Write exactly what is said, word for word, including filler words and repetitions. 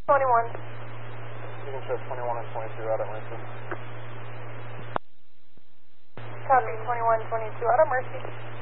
twenty-one. You can show twenty-one and twenty-two out at Mercy. Copy, twenty-one, twenty-two out of Mercy.